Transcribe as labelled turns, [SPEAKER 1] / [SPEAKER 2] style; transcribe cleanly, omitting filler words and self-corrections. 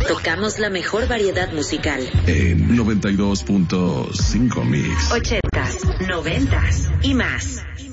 [SPEAKER 1] Tocamos la mejor variedad musical.
[SPEAKER 2] En 92.5 Mix.
[SPEAKER 1] 80s, 90s y más.